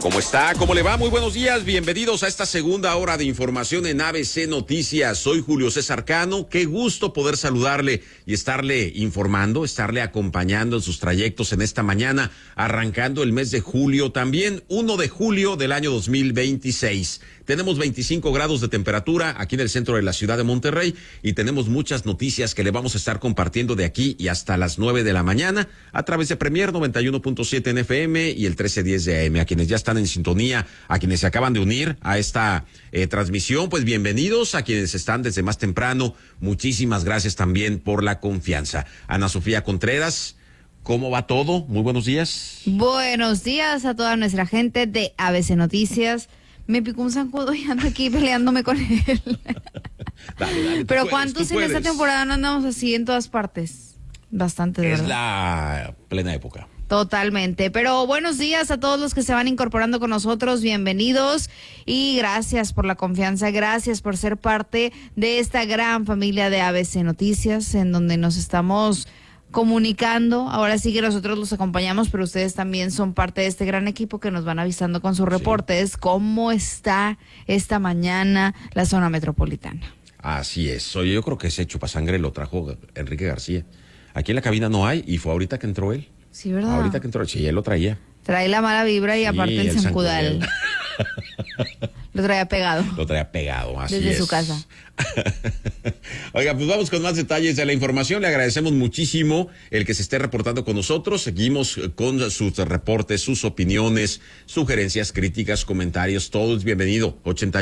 ¿Cómo está? ¿Cómo le va? Muy buenos días. Bienvenidos a esta segunda hora de información en ABC Noticias. Soy Julio César Cano. Qué gusto poder saludarle y estarle informando, estarle acompañando en sus trayectos en esta mañana, arrancando el mes de julio, también 1 de julio del año 2026. Tenemos 25 grados de temperatura aquí en el centro de la ciudad de Monterrey y tenemos muchas noticias que le vamos a estar compartiendo de aquí y hasta las 9 de la mañana a través de Premier 91.7 en FM y el 1310 de AM. A quienes ya están en sintonía, a quienes se acaban de unir a esta transmisión, pues bienvenidos. A quienes están desde más temprano, muchísimas gracias también por la confianza. Ana Sofía Contreras, ¿cómo va todo? Muy buenos días. Buenos días a toda nuestra gente de ABC Noticias. Me picó un zancudo y ando aquí peleándome con él. Dale, pero ¿cuántos en esta temporada no andamos así en todas partes? Bastante, de verdad. Es la plena época. Totalmente, pero buenos días a todos los que se van incorporando con nosotros, bienvenidos y gracias por la confianza, gracias por ser parte de esta gran familia de ABC Noticias en donde nos estamos comunicando. Ahora sí que nosotros los acompañamos, pero ustedes también son parte de este gran equipo que nos van avisando con sus reportes. Sí. ¿Cómo está esta mañana la zona metropolitana? Así es. Oye, yo creo que ese chupasangre lo trajo Enrique García. Aquí en la cabina no hay y fue ahorita que entró él. Sí, ¿verdad? Ahorita que entró, sí, él lo traía. Trae la mala vibra y sí, aparte el zancudal. Lo traía pegado. Lo traía pegado, así desde es. su casa. Oiga, pues vamos con más detalles de la información. Le agradecemos muchísimo el que se esté reportando con nosotros. Seguimos con sus reportes, sus opiniones, sugerencias, críticas, comentarios. Todo es bienvenido.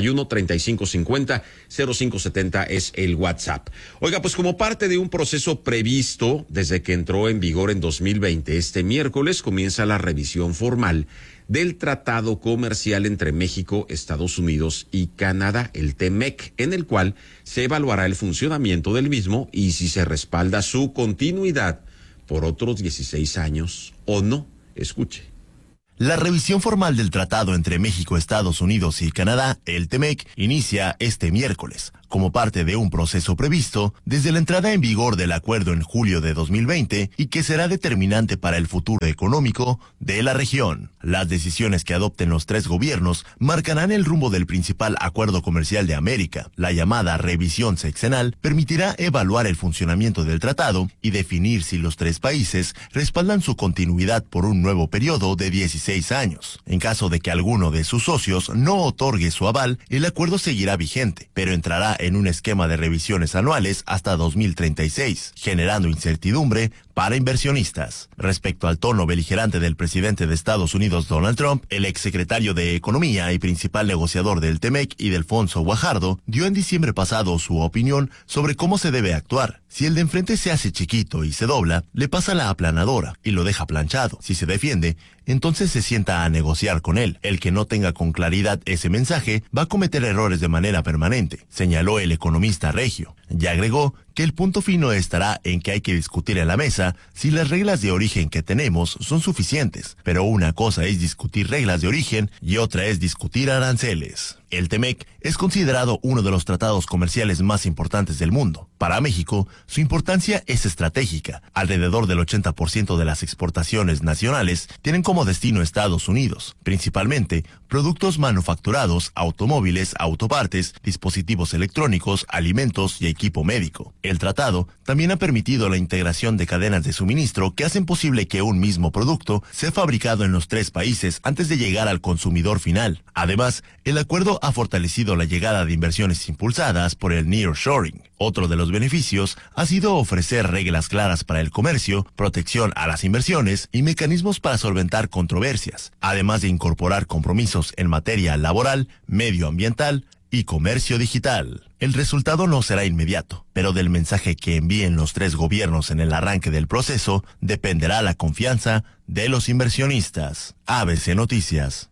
81-3550-0570 es el WhatsApp. Oiga, pues como parte de un proceso previsto desde que entró en vigor en 2020, este miércoles comienza la revisión formal del Tratado Comercial entre México, Estados Unidos y Canadá, el TEMEC, en el cual se evaluará el funcionamiento del mismo y si se respalda su continuidad por otros 16 años o no. Escuche. La revisión formal del tratado entre México, Estados Unidos y Canadá, el TEMEC, inicia este miércoles, como parte de un proceso previsto desde la entrada en vigor del acuerdo en julio de 2020 y que será determinante para el futuro económico de la región. Las decisiones que adopten los tres gobiernos marcarán el rumbo del principal acuerdo comercial de América. La llamada revisión sexenal permitirá evaluar el funcionamiento del tratado y definir si los tres países respaldan su continuidad por un nuevo periodo de 16 años. En caso de que alguno de sus socios no otorgue su aval, el acuerdo seguirá vigente, pero entrará en un esquema de revisiones anuales hasta 2036, generando incertidumbre para inversionistas. Respecto al tono beligerante del presidente de Estados Unidos, Donald Trump, el exsecretario de Economía y principal negociador del TEMEC, Ildefonso Guajardo, dio en diciembre pasado su opinión sobre cómo se debe actuar. Si el de enfrente se hace chiquito y se dobla, le pasa la aplanadora y lo deja planchado. Si se defiende, entonces se sienta a negociar con él. El que no tenga con claridad ese mensaje va a cometer errores de manera permanente, señaló el economista regio. Y agregó que el punto fino estará en que hay que discutir en la mesa si las reglas de origen que tenemos son suficientes, pero una cosa es discutir reglas de origen y otra es discutir aranceles. El TEMEC es considerado uno de los tratados comerciales más importantes del mundo. Para México, su importancia es estratégica. Alrededor del 80% de las exportaciones nacionales tienen como destino Estados Unidos, principalmente productos manufacturados, automóviles, autopartes, dispositivos electrónicos, alimentos y equipo médico. El tratado también ha permitido la integración de cadenas de suministro que hacen posible que un mismo producto sea fabricado en los tres países antes de llegar al consumidor final. Además, el acuerdo ha fortalecido la llegada de inversiones impulsadas por el nearshoring. Otro de los beneficios ha sido ofrecer reglas claras para el comercio, protección a las inversiones y mecanismos para solventar controversias, además de incorporar compromisos en materia laboral, medioambiental y comercio digital. El resultado no será inmediato, pero del mensaje que envíen los tres gobiernos en el arranque del proceso dependerá la confianza de los inversionistas. ABC Noticias.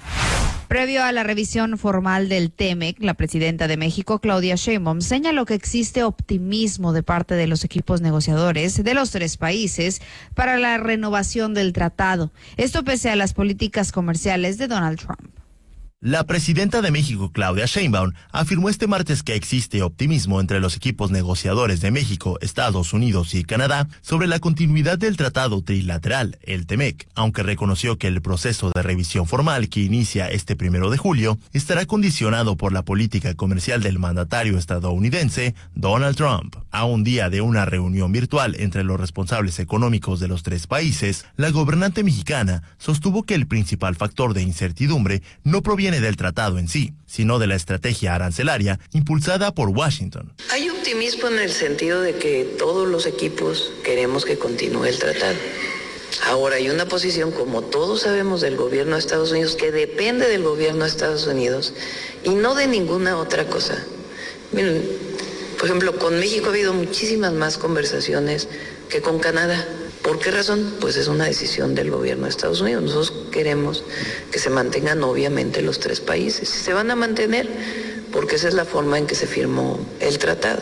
Previo a la revisión formal del TEMEC, la presidenta de México, Claudia Sheinbaum, señaló que existe optimismo de parte de los equipos negociadores de los tres países para la renovación del tratado. Esto pese a las políticas comerciales de Donald Trump. La presidenta de México, Claudia Sheinbaum, afirmó este martes que existe optimismo entre los equipos negociadores de México, Estados Unidos y Canadá sobre la continuidad del tratado trilateral, el TEMEC, aunque reconoció que el proceso de revisión formal que inicia este 1 de julio estará condicionado por la política comercial del mandatario estadounidense Donald Trump. A un día de una reunión virtual entre los responsables económicos de los tres países, la gobernante mexicana sostuvo que el principal factor de incertidumbre no proviene del tratado en sí, sino de la estrategia arancelaria impulsada por Washington. Hay optimismo en el sentido de que todos los equipos queremos que continúe el tratado. Ahora hay una posición, como todos sabemos, del gobierno de Estados Unidos, que depende del gobierno de Estados Unidos y no de ninguna otra cosa. Miren, por ejemplo, con México ha habido muchísimas más conversaciones que con Canadá. ¿Por qué razón? Pues es una decisión del gobierno de Estados Unidos. Nosotros queremos que se mantengan obviamente los tres países. Se van a mantener porque esa es la forma en que se firmó el tratado.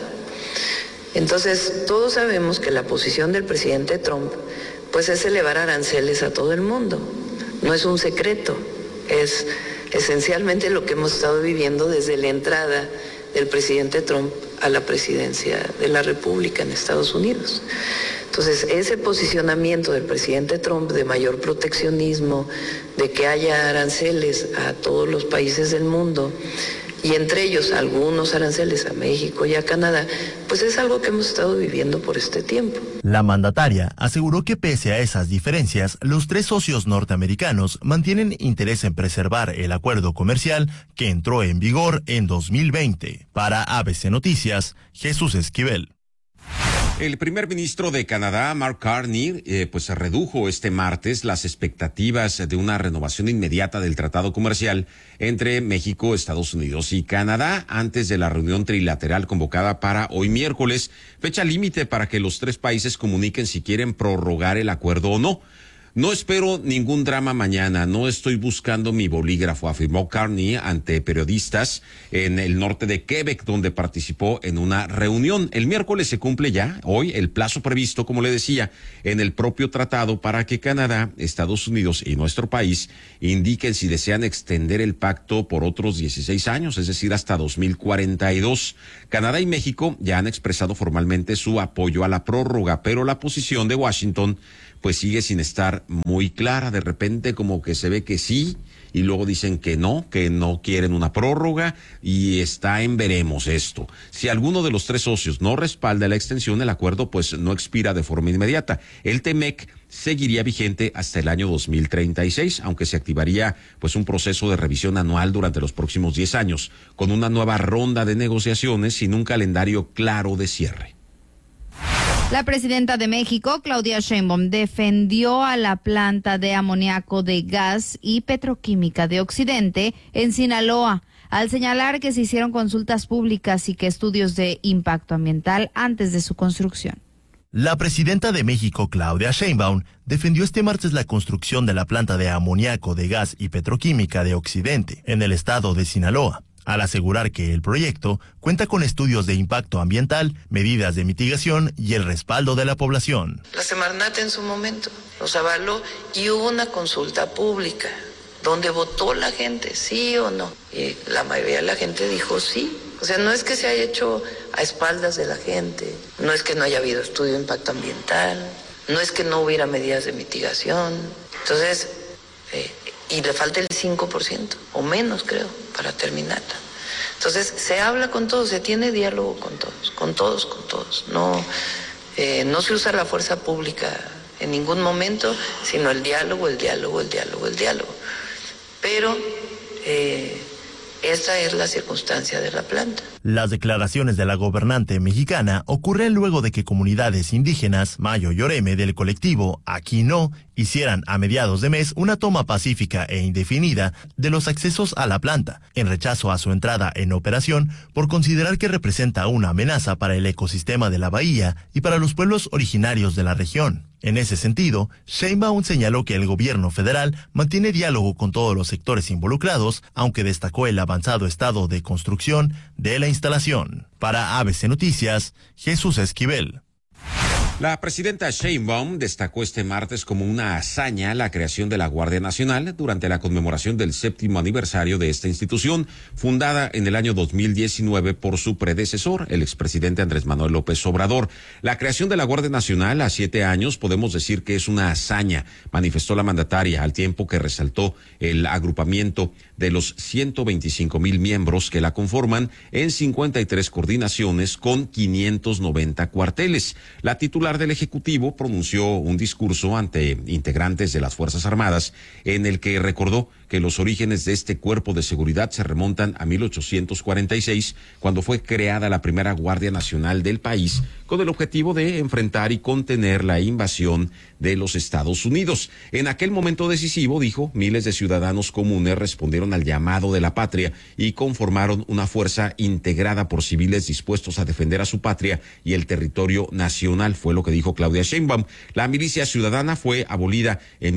Entonces, todos sabemos que la posición del presidente Trump pues es elevar aranceles a todo el mundo. No es un secreto, es esencialmente lo que hemos estado viviendo desde la entrada del presidente Trump a la presidencia de la República en Estados Unidos. Entonces, ese posicionamiento del presidente Trump de mayor proteccionismo, de que haya aranceles a todos los países del mundo, y entre ellos algunos aranceles a México y a Canadá, pues es algo que hemos estado viviendo por este tiempo. La mandataria aseguró que pese a esas diferencias, los tres socios norteamericanos mantienen interés en preservar el acuerdo comercial que entró en vigor en 2020. Para ABC Noticias, Jesús Esquivel. El primer ministro de Canadá, Mark Carney, pues redujo este martes las expectativas de una renovación inmediata del tratado comercial entre México, Estados Unidos y Canadá antes de la reunión trilateral convocada para hoy miércoles, fecha límite para que los tres países comuniquen si quieren prorrogar el acuerdo o no. No espero ningún drama mañana, no estoy buscando mi bolígrafo, afirmó Carney ante periodistas en el norte de Quebec, donde participó en una reunión. El miércoles se cumple ya, hoy, el plazo previsto, como le decía, en el propio tratado para que Canadá, Estados Unidos y nuestro país indiquen si desean extender el pacto por otros 16 años, es decir, hasta 2042. Canadá y México ya han expresado formalmente su apoyo a la prórroga, pero la posición de Washington pues sigue sin estar muy clara. De repente como que se ve que sí y luego dicen que no quieren una prórroga y está en veremos esto. Si alguno de los tres socios no respalda la extensión, el acuerdo pues no expira de forma inmediata. El TEMEC seguiría vigente hasta el año 2036, aunque se activaría pues un proceso de revisión anual durante los próximos 10 años, con una nueva ronda de negociaciones sin un calendario claro de cierre. La presidenta de México, Claudia Sheinbaum, defendió a la planta de amoníaco de gas y petroquímica de Occidente en Sinaloa, al señalar que se hicieron consultas públicas y que estudios de impacto ambiental antes de su construcción. La presidenta de México, Claudia Sheinbaum, defendió este martes la construcción de la planta de amoníaco de gas y petroquímica de Occidente en el estado de Sinaloa, al asegurar que el proyecto cuenta con estudios de impacto ambiental, medidas de mitigación y el respaldo de la población. La Semarnat en su momento nos avaló y hubo una consulta pública donde votó la gente, sí o no. Y la mayoría de la gente dijo sí. O sea, no es que se haya hecho a espaldas de la gente, no es que no haya habido estudio de impacto ambiental, no es que no hubiera medidas de mitigación. Entonces, y le falta el 5% o menos, creo, para terminarla. Entonces, se habla con todos, se tiene diálogo con todos. No se usa la fuerza pública en ningún momento, sino el diálogo. Pero esta es la circunstancia de la planta. Las declaraciones de la gobernante mexicana ocurren luego de que comunidades indígenas, Mayo y Oreme del colectivo Aquí No, hicieran a mediados de mes una toma pacífica e indefinida de los accesos a la planta, en rechazo a su entrada en operación por considerar que representa una amenaza para el ecosistema de la bahía y para los pueblos originarios de la región. En ese sentido, Sheinbaum señaló que el gobierno federal mantiene diálogo con todos los sectores involucrados, aunque destacó el avanzado estado de construcción de la instalación. Para ABC Noticias, Jesús Esquivel. La presidenta Sheinbaum destacó este martes como una hazaña la creación de la Guardia Nacional durante la conmemoración del 7º aniversario de esta institución, fundada en el año 2019 por su predecesor, el expresidente Andrés Manuel López Obrador. La creación de la Guardia Nacional a 7 años podemos decir que es una hazaña, manifestó la mandataria, al tiempo que resaltó el agrupamiento de los 125,000 miembros que la conforman en 53 coordinaciones con 590 cuarteles. La titular del Ejecutivo pronunció un discurso ante integrantes de las Fuerzas Armadas en el que recordó que los orígenes de este cuerpo de seguridad se remontan a 1846, cuando fue creada la primera Guardia Nacional del país, con el objetivo de enfrentar y contener la invasión de los Estados Unidos. En aquel momento decisivo, dijo, miles de ciudadanos comunes respondieron al llamado de la patria y conformaron una fuerza integrada por civiles dispuestos a defender a su patria y el territorio nacional, fue lo que dijo Claudia Sheinbaum. La milicia ciudadana fue abolida en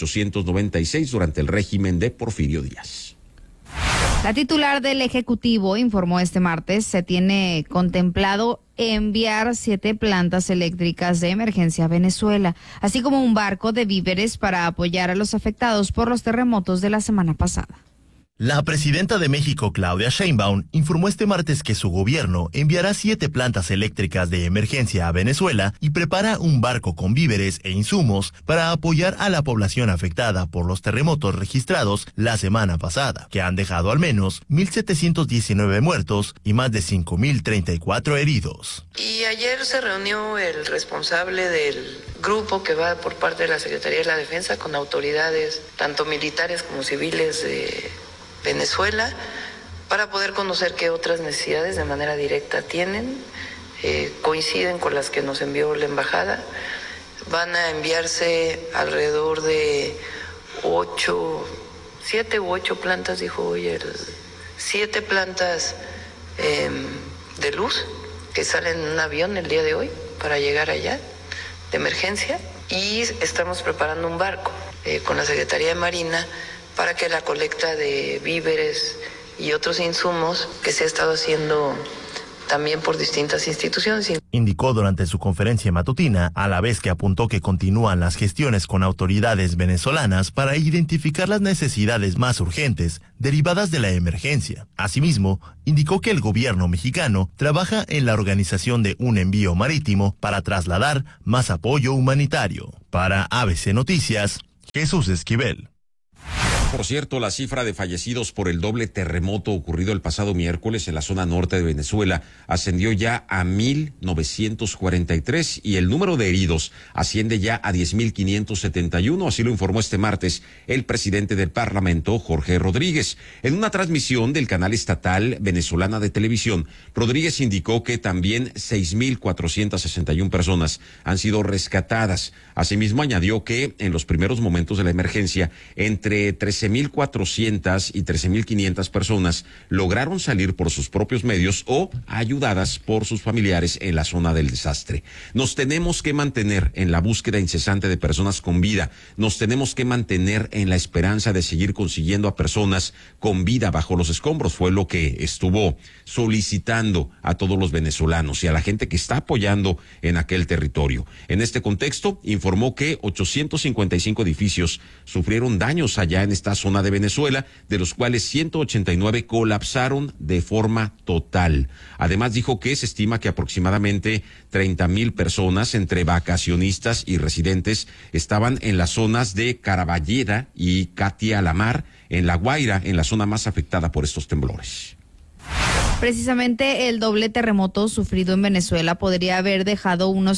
1896 durante el régimen de Porfirio Díaz. La titular del Ejecutivo informó este martes se tiene contemplado enviar 7 plantas eléctricas de emergencia a Venezuela, así como un barco de víveres para apoyar a los afectados por los terremotos de la semana pasada. La presidenta de México, Claudia Sheinbaum, informó este martes que su gobierno enviará 7 plantas eléctricas de emergencia a Venezuela y prepara un barco con víveres e insumos para apoyar a la población afectada por los terremotos registrados la semana pasada, que han dejado al menos 1,719 muertos y más de 5,034 heridos. Y ayer se reunió el responsable del grupo que va por parte de la Secretaría de la Defensa con autoridades, tanto militares como civiles de Venezuela, para poder conocer qué otras necesidades de manera directa tienen, coinciden con las que nos envió la embajada. Van a enviarse alrededor de 7 u 8 plantas, dijo hoy, 7 plantas de luz que salen en un avión el día de hoy para llegar allá de emergencia, y estamos preparando un barco con la Secretaría de Marina para que la colecta de víveres y otros insumos que se ha estado haciendo también por distintas instituciones. Indicó durante su conferencia matutina, a la vez que apuntó que continúan las gestiones con autoridades venezolanas para identificar las necesidades más urgentes derivadas de la emergencia. Asimismo, indicó que el gobierno mexicano trabaja en la organización de un envío marítimo para trasladar más apoyo humanitario. Para ABC Noticias, Jesús Esquivel. Por cierto, la cifra de fallecidos por el doble terremoto ocurrido el pasado miércoles en la zona norte de Venezuela ascendió ya a 1,943 y el número de heridos asciende ya a 10,571, así lo informó este martes el presidente del Parlamento, Jorge Rodríguez. En una transmisión del canal estatal venezolana de televisión, Rodríguez indicó que también 6,461 personas han sido rescatadas. Asimismo, añadió que en los primeros momentos de la emergencia, entre 13,400 y 13,500 personas lograron salir por sus propios medios o ayudadas por sus familiares en la zona del desastre. Nos tenemos que mantener en la búsqueda incesante de personas con vida. Nos tenemos que mantener en la esperanza de seguir consiguiendo a personas con vida bajo los escombros. Fue lo que estuvo solicitando a todos los venezolanos y a la gente que está apoyando en aquel territorio. En este contexto, informó que 855 edificios sufrieron daños allá en esta zona de Venezuela, de los cuales 189 colapsaron de forma total. Además, dijo que se estima que aproximadamente 30,000 personas, entre vacacionistas y residentes, estaban en las zonas de Caraballeda y Catia la Mar, en La Guaira, en la zona más afectada por estos temblores. Precisamente el doble terremoto sufrido en Venezuela podría haber dejado unos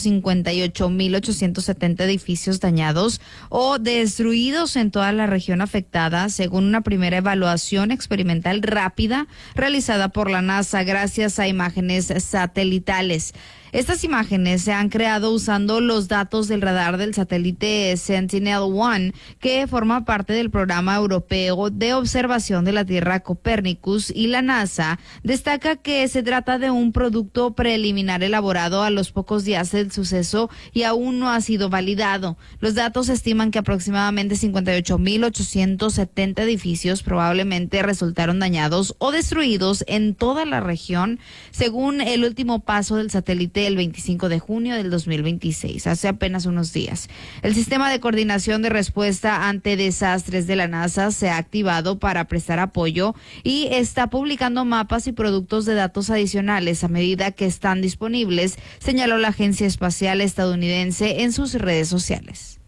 58,870 edificios dañados o destruidos en toda la región afectada, según una primera evaluación experimental rápida realizada por la NASA gracias a imágenes satelitales. Estas imágenes se han creado usando los datos del radar del satélite Sentinel-1, que forma parte del programa europeo de observación de la Tierra Copernicus, y la NASA destaca que se trata de un producto preliminar elaborado a los pocos días del suceso y aún no ha sido validado. Los datos estiman que aproximadamente 58,870 edificios probablemente resultaron dañados o destruidos en toda la región, según el último paso del satélite del 25 de junio del 2026, hace apenas unos días. El sistema de coordinación de respuesta ante desastres de la NASA se ha activado para prestar apoyo y está publicando mapas y productos de datos adicionales a medida que están disponibles, señaló la Agencia Espacial Estadounidense en sus redes sociales.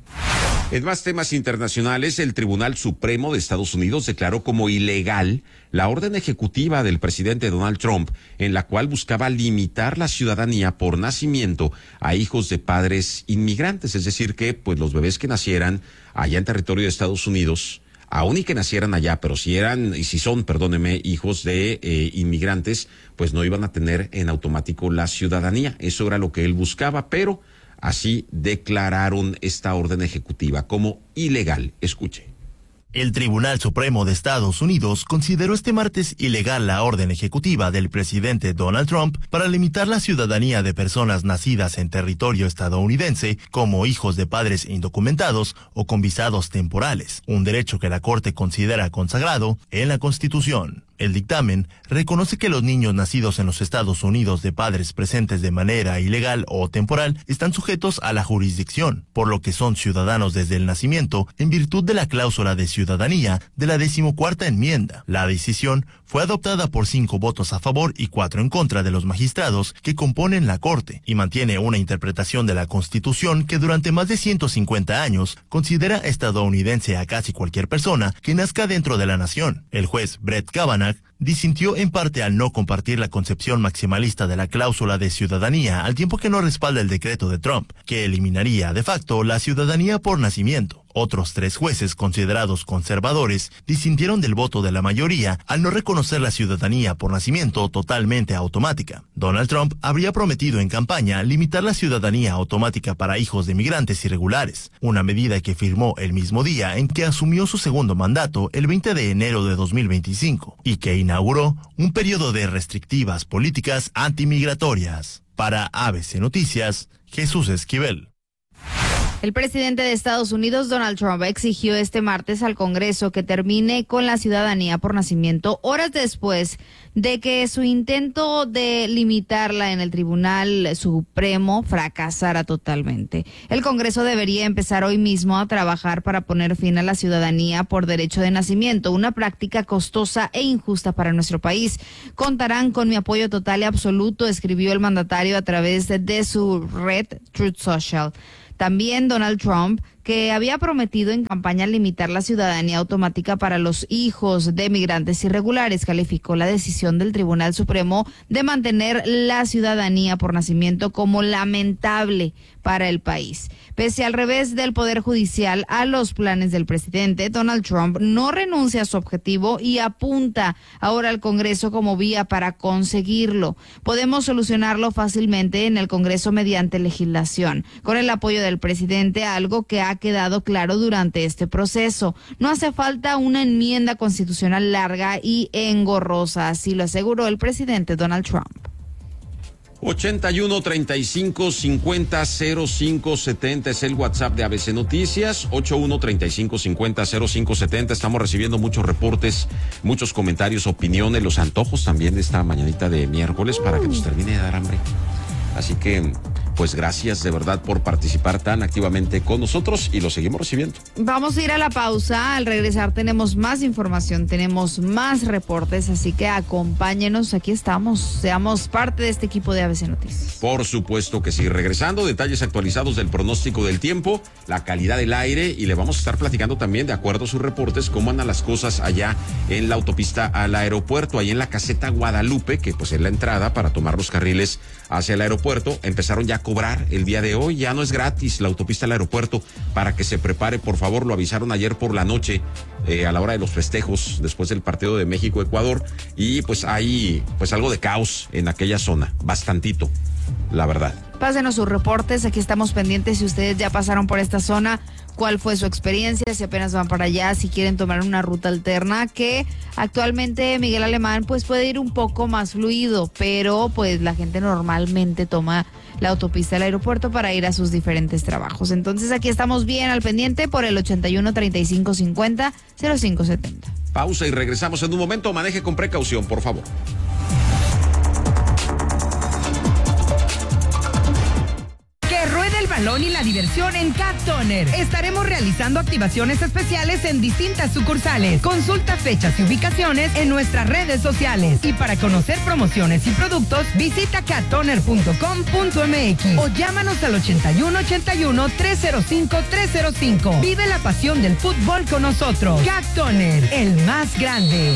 En más temas internacionales, el Tribunal Supremo de Estados Unidos declaró como ilegal la orden ejecutiva del presidente Donald Trump, en la cual buscaba limitar la ciudadanía por nacimiento a hijos de padres inmigrantes, es decir, que pues los bebés que nacieran allá en territorio de Estados Unidos, aún y que nacieran allá, pero si son, hijos de inmigrantes, pues no iban a tener en automático la ciudadanía. Eso era lo que él buscaba, pero así declararon esta orden ejecutiva como ilegal. Escuche. El Tribunal Supremo de Estados Unidos consideró este martes ilegal la orden ejecutiva del presidente Donald Trump para limitar la ciudadanía de personas nacidas en territorio estadounidense como hijos de padres indocumentados o con visados temporales, un derecho que la Corte considera consagrado en la Constitución. El dictamen reconoce que los niños nacidos en los Estados Unidos de padres presentes de manera ilegal o temporal están sujetos a la jurisdicción, por lo que son ciudadanos desde el nacimiento en virtud de la cláusula de ciudadanía de la 14ª enmienda. La decisión fue adoptada por 5 votos a favor y 4 en contra de los magistrados que componen la Corte y mantiene una interpretación de la Constitución que durante más de 150 años considera estadounidense a casi cualquier persona que nazca dentro de la nación. El juez Brett Kavanaugh disintió en parte al no compartir la concepción maximalista de la cláusula de ciudadanía, al tiempo que no respalda el decreto de Trump, que eliminaría de facto la ciudadanía por nacimiento. Otros 3 jueces considerados conservadores disintieron del voto de la mayoría al no reconocer la ciudadanía por nacimiento totalmente automática. Donald Trump habría prometido en campaña limitar la ciudadanía automática para hijos de migrantes irregulares, una medida que firmó el mismo día en que asumió su segundo mandato el 20 de enero de 2025 y que inauguró un periodo de restrictivas políticas antimigratorias. Para ABC Noticias, Jesús Esquivel. El presidente de Estados Unidos, Donald Trump, exigió este martes al Congreso que termine con la ciudadanía por nacimiento, horas después de que su intento de limitarla en el Tribunal Supremo fracasara totalmente. El Congreso debería empezar hoy mismo a trabajar para poner fin a la ciudadanía por derecho de nacimiento, una práctica costosa e injusta para nuestro país. Contarán con mi apoyo total y absoluto, escribió el mandatario a través de su red Truth Social. También Donald Trump, que había prometido en campaña limitar la ciudadanía automática para los hijos de migrantes irregulares, calificó la decisión del Tribunal Supremo de mantener la ciudadanía por nacimiento como lamentable para el país. Pese al revés del Poder Judicial a los planes del presidente, Donald Trump no renuncia a su objetivo y apunta ahora al Congreso como vía para conseguirlo. Podemos solucionarlo fácilmente en el Congreso mediante legislación, con el apoyo del presidente, algo que ha quedado claro durante este proceso. No hace falta una enmienda constitucional larga y engorrosa, así lo aseguró el presidente Donald Trump. 81-35-50-0570 es el WhatsApp de ABC Noticias, 81-35-50-0570. Estamos recibiendo muchos reportes, muchos comentarios, opiniones, los antojos también de esta mañanita de miércoles para que nos termine de dar hambre. Así que, pues gracias de verdad por participar tan activamente con nosotros y lo seguimos recibiendo. Vamos a ir a la pausa. Al regresar tenemos más información, tenemos más reportes, así que acompáñenos, aquí estamos, seamos parte de este equipo de ABC Noticias. Por supuesto que sí. Regresando, detalles actualizados del pronóstico del tiempo, la calidad del aire y le vamos a estar platicando también, de acuerdo a sus reportes, cómo andan las cosas allá en la autopista al aeropuerto, ahí en la caseta Guadalupe, que pues es la entrada para tomar los carriles hacia el aeropuerto. Empezaron ya a cobrar el día de hoy, ya no es gratis la autopista al aeropuerto, para que se prepare, por favor. Lo avisaron ayer por la noche, a la hora de los festejos después del partido de México-Ecuador, y pues hay pues algo de caos en aquella zona, bastantito, la verdad. Pásenos sus reportes, aquí estamos pendientes si ustedes ya pasaron por esta zona, cuál fue su experiencia, si apenas van para allá, si quieren tomar una ruta alterna, que actualmente Miguel Alemán pues puede ir un poco más fluido, pero pues la gente normalmente toma la autopista del aeropuerto para ir a sus diferentes trabajos. Entonces aquí estamos bien al pendiente por el 81-35-50-0570. Pausa y regresamos en un momento. Maneje con precaución, por favor. salón y la diversión en Cat Toner. Estaremos realizando activaciones especiales en distintas sucursales. Consulta fechas y ubicaciones en nuestras redes sociales. Y para conocer promociones y productos, visita cattoner.com.mx o llámanos al 8181-305-305. Vive la pasión del fútbol con nosotros. Cat Toner, el más grande.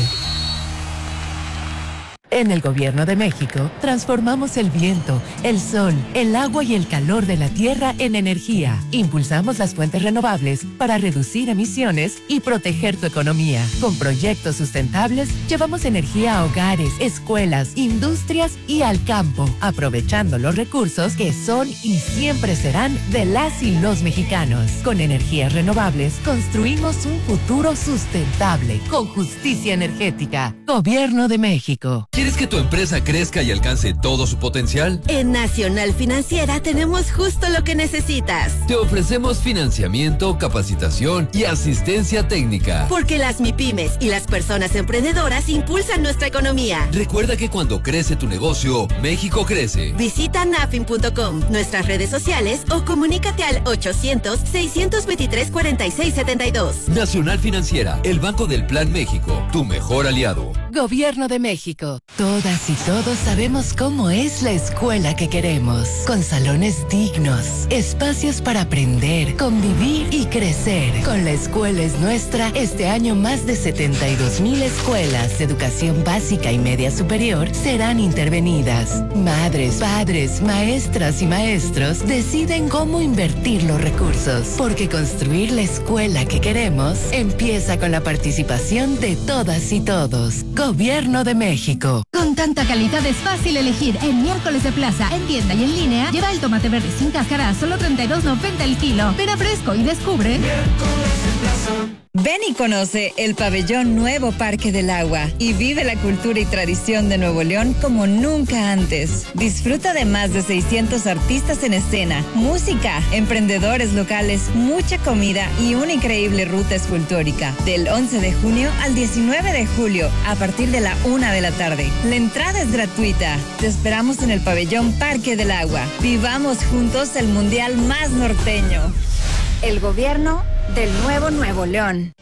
En el Gobierno de México, transformamos el viento, el sol, el agua y el calor de la tierra en energía. Impulsamos las fuentes renovables para reducir emisiones y proteger tu economía. Con proyectos sustentables, llevamos energía a hogares, escuelas, industrias y al campo, aprovechando los recursos que son y siempre serán de las y los mexicanos. Con energías renovables, construimos un futuro sustentable, con justicia energética. Gobierno de México. ¿Quieres que tu empresa crezca y alcance todo su potencial? En Nacional Financiera tenemos justo lo que necesitas. Te ofrecemos financiamiento, capacitación y asistencia técnica. Porque las MIPYMES y las personas emprendedoras impulsan nuestra economía. Recuerda que cuando crece tu negocio, México crece. Visita nafin.com, nuestras redes sociales o comunícate al 800-623-4672. Nacional Financiera, el Banco del Plan México, tu mejor aliado. Gobierno de México. Todas y todos sabemos cómo es la escuela que queremos. Con salones dignos, espacios para aprender, convivir y crecer. Con La Escuela es Nuestra, este año más de 72,000 escuelas de educación básica y media superior serán intervenidas. Madres, padres, maestras y maestros deciden cómo invertir los recursos. Porque construir la escuela que queremos empieza con la participación de todas y todos. Gobierno de México. Con tanta calidad es fácil elegir. En Miércoles de Plaza, en tienda y en línea, lleva el tomate verde sin cáscara a solo $32.90 el kilo. Ven a Fresco y descubre. Ven y conoce el pabellón Nuevo Parque del Agua y vive la cultura y tradición de Nuevo León como nunca antes. Disfruta de más de 600 artistas en escena, música, emprendedores locales, mucha comida y una increíble ruta escultórica. Del 11 de junio al 19 de julio, a partir de la 1 de la tarde. La entrada es gratuita. Te esperamos en el pabellón Parque del Agua. Vivamos juntos el mundial más norteño. El gobierno del nuevo Nuevo León.